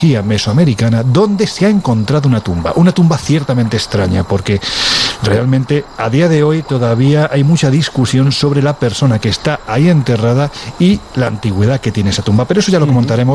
mesoamericana, donde se ha encontrado una tumba ciertamente extraña, porque realmente a día de hoy todavía hay mucha discusión sobre la persona que está ahí enterrada y la antigüedad que tiene esa tumba, pero eso ya lo comentaremos